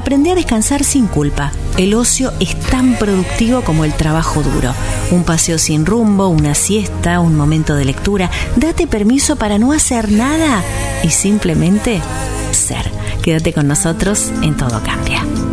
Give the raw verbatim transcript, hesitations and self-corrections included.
Aprende a descansar sin culpa. El ocio es tan productivo como el trabajo duro. Un paseo sin rumbo, una siesta, un momento de lectura. Date permiso para no hacer nada y simplemente ser. Quédate con nosotros en Todo Cambia.